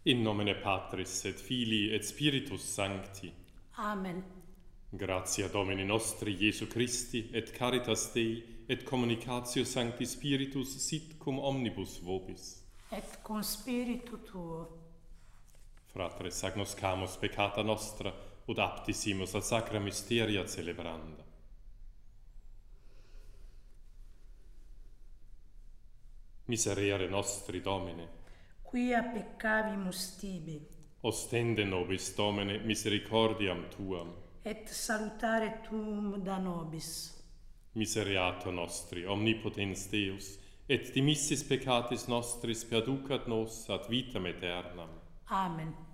In nomine Patris et Filii et Spiritus Sancti. Amen. Gratia Domini nostri Iesu Christi et caritas Dei et communicatio Sancti Spiritus sit cum omnibus vobis. Et cum spiritu tuo. Fratres, agnoscamus peccata nostra, ut aptissimus a sacra mysteria celebranda. Miserere nostri, Domine, Quia peccavimus tibi, ostende nobis, Domine, misericordiam Tuam. et salutare tuum da nobis. Misereatur nostri, omnipotens Deus, et dimissis peccatis nostris perducat nos ad vitam aeternam. Amen.